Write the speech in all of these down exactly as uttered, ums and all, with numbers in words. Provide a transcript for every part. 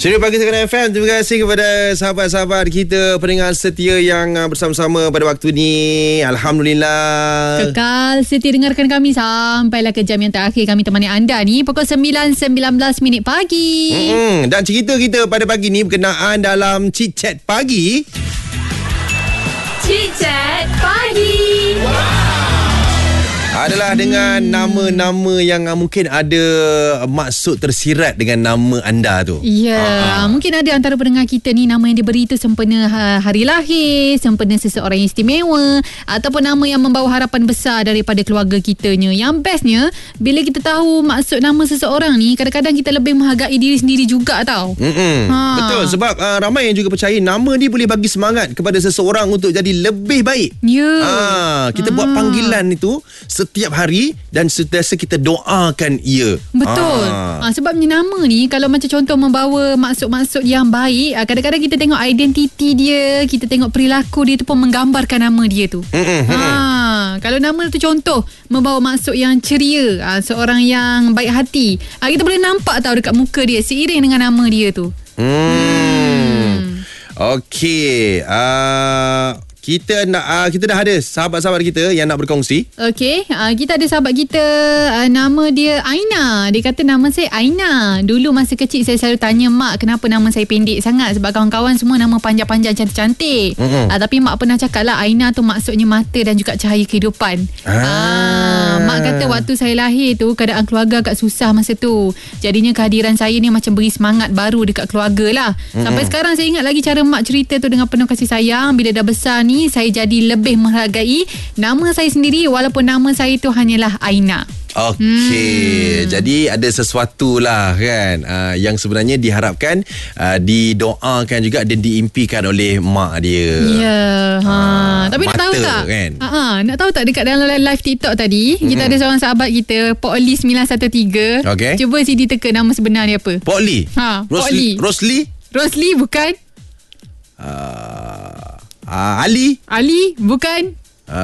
Suria Pagi Tekan F M. Terima kasih kepada sahabat-sahabat kita, pendengar setia yang bersama-sama pada waktu ni. Alhamdulillah. Kekal setia dengarkan kami sampailah ke jam yang terakhir kami temani anda ni pukul sembilan sembilan belas minit pagi. Mm-hmm. Dan cerita kita pada pagi ni berkenaan dalam Chit Chat Pagi. Chit Chat Pagi. Adalah dengan nama-nama yang uh, mungkin ada maksud tersirat dengan nama anda tu. Ya, uh-huh. Mungkin ada antara pendengar kita ni nama yang diberi tu sempena hari lahir, sempena seseorang yang istimewa, ataupun nama yang membawa harapan besar daripada keluarga kitanya. Yang bestnya, bila kita tahu maksud nama seseorang ni, kadang-kadang kita lebih menghargai diri sendiri juga tau. Ha. Betul, sebab uh, ramai yang juga percaya nama ni boleh bagi semangat kepada seseorang untuk jadi lebih baik. Ya. Ha, kita ha. buat panggilan itu setiap hari dan sentiasa kita doakan ia. Betul. Ha. Ha, sebabnya nama ni kalau macam contoh membawa maksud-maksud yang baik, kadang-kadang kita tengok identiti dia, kita tengok perilaku dia tu pun menggambarkan nama dia tu. Mm-hmm. Ha, kalau nama tu contoh membawa maksud yang ceria, ha, seorang yang baik hati, ha, kita boleh nampak tau dekat muka dia seiring dengan nama dia tu. Hmm. hmm. Okey. Uh... Kita nak uh, kita dah ada sahabat-sahabat kita yang nak berkongsi. Okey, uh, kita ada sahabat kita, uh, nama dia Aina. Dia kata nama saya Aina. Dulu masa kecil saya selalu tanya mak kenapa nama saya pendek sangat, sebab kawan-kawan semua nama panjang-panjang cantik-cantik. Mm-hmm. Uh, tapi mak pernah cakap lah Aina tu maksudnya mata dan juga cahaya kehidupan. Ah. Uh, mak kata waktu saya lahir tu keadaan keluarga agak susah masa tu. Jadinya kehadiran saya ni macam beri semangat baru dekat keluarga lah. Mm-hmm. Sampai sekarang saya ingat lagi cara mak cerita tu dengan penuh kasih sayang. Bila dah besar ni saya jadi lebih menghargai nama saya sendiri walaupun nama saya itu hanyalah Aina. Okey, hmm. jadi ada sesuatu lah kan uh, yang sebenarnya diharapkan uh, didoakan juga dan diimpikan oleh mak dia. Ya, ha. uh, tapi nak tahu tak? Kan? Ha, ha, nak tahu tak dekat dalam live TikTok tadi, hmm. kita ada seorang sahabat kita, Pok Lee sembilan satu tiga. Okay. Cuba si diteka nama sebenar dia apa? Pok Lee? Ha, Pok Lee. Rosli? Rosli bukan? Uh, uh, Ali? Ali bukan?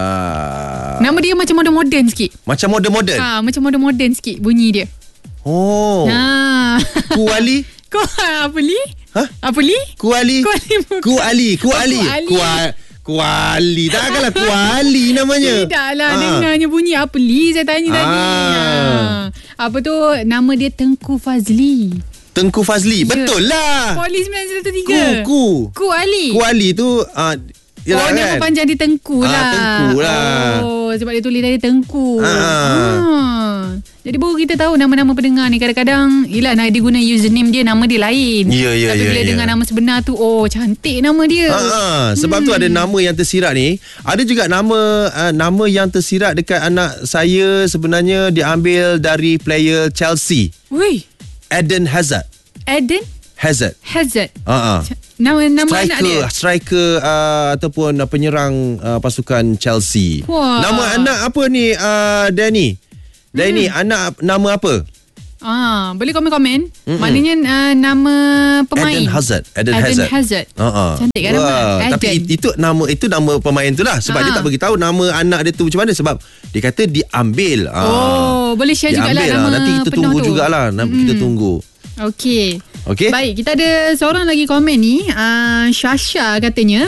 Uh, Nama dia macam moden-moden sikit. Macam moden-moden? Ha, macam moden-moden sikit bunyi dia. Oh. Ha. Ku Ali? Ku apa li? Ha? Apa li? Ku Ali. Ku Ali. Ku Ali. Ku Ali. Ku Ku Ali. Takkanlah Ku Ali namanya. Tidaklah, ha. Dengarnya bunyi apa li saya tanya ha. tadi. Ha. Apa tu nama dia Tengku Fazli. Tengku Fazli. Ya. Betul lah. Polis sembilan satu tiga. Ku. Ku Ali. Ku Ali tu uh, Yalah, oh, nama kan? Panjang dia Tengku lah. Ah, Tengku lah. Oh, sebab dia tulis tadi Tengku. Ah. Ah. Jadi baru kita tahu nama-nama pendengar ni. Kadang-kadang, yelah, dia guna username dia, nama dia lain. Ya, ya, Tapi ya, bila ya. dengar nama sebenar tu, oh, cantik nama dia. Ah, sebab hmm. tu ada nama yang tersirat ni. Ada juga nama uh, nama yang tersirat dekat anak saya sebenarnya diambil dari player Chelsea. Wih. Eden Hazard. Eden? Hazard. Hazard. Uh-uh. Nama nama striker, anak dia. Striker uh, ataupun uh, penyerang uh, pasukan Chelsea. Wah. Nama anak apa ni uh, Danny? Danny hmm. anak nama apa? Ah, boleh komen-komen. Mm-mm. Maknanya uh, nama pemain. Eden Hazard. Eden, Eden Hazard. Hazard. Uh-uh. Cantik kan nama? Eden. Tapi itu nama itu nama pemain tu lah. Sebab ha. dia tak beritahu nama anak dia tu macam mana. Sebab dia kata diambil. Oh, uh, boleh share jugalah nama. Nanti kita tunggu tu. jugalah. Mm-hmm. Kita tunggu. Okey. Okey. Baik, kita ada seorang lagi komen ni, uh, Syasha katanya.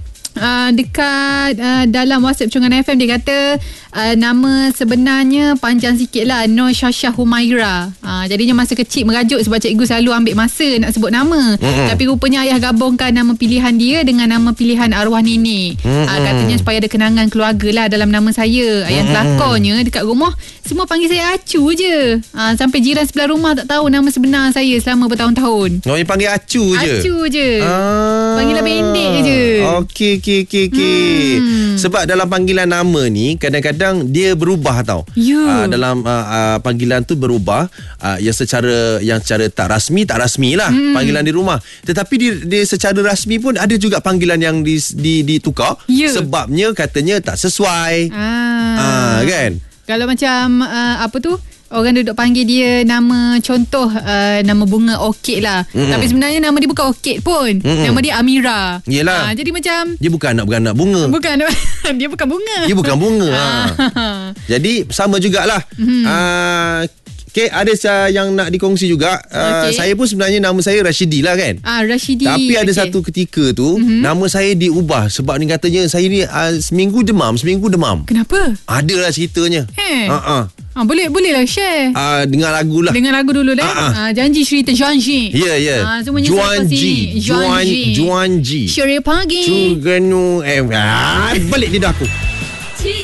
Uh, dekat uh, dalam WhatsApp Cungan F M dia kata uh, nama sebenarnya panjang sikit lah, Nur Syasha Humaira. uh, Jadinya masa kecil merajuk sebab cikgu selalu ambil masa nak sebut nama. Mm-hmm. Tapi rupanya ayah gabungkan nama pilihan dia dengan nama pilihan arwah nenek. mm-hmm. uh, Katanya supaya ada kenangan keluarga lah dalam nama saya. Yang mm-hmm. telakornya dekat rumah semua panggil saya Acu je. uh, Sampai jiran sebelah rumah tak tahu nama sebenar saya selama bertahun-tahun. Oh, yang panggil Acu je? Acu je. ah. Panggilan pendek je. Okey, okey, okey, okey. Hmm. Sebab dalam panggilan nama ni kadang-kadang dia berubah tau. Yeah. Uh, dalam uh, uh, panggilan tu berubah, uh, yang secara yang secara tak rasmi, tak rasmi lah hmm. panggilan di rumah. Tetapi dia, dia secara rasmi pun ada juga panggilan yang di, di, ditukar. Yeah. Sebabnya katanya tak sesuai. Ah. Uh, kan? Kalau macam uh, apa tu? Orang duduk panggil dia nama contoh uh, nama bunga orkid lah. Mm-hmm. Tapi sebenarnya nama dia bukan orkid pun. Mm-hmm. Nama dia Amira. Yelah. Ha, jadi macam dia bukan anak beranak bunga. Bukan. Dia bukan bunga. Dia bukan bunga. ha. Jadi sama jugalah. Mm-hmm. uh, Okay, ada uh, yang nak dikongsi juga. Uh, okay. Saya pun sebenarnya nama saya Rashidi lah kan. Ah, Rashidi. Tapi ada okay. satu ketika tu mm-hmm. nama saya diubah sebab ni katanya saya ni uh, seminggu demam, seminggu demam. Kenapa? Adalah ceritanya. Eh. Uh-uh. Ah, boleh boleh lah share. Uh, dengar lagu lah. Dengar lagu dulu dah. Uh-uh. Ah, janji cerita Juanji. Ya, yeah, ya. Yeah. Ah, semuanya Juan G. Juan Juan G. Syuri pagi. Cuganu eh ah, balik lidah aku.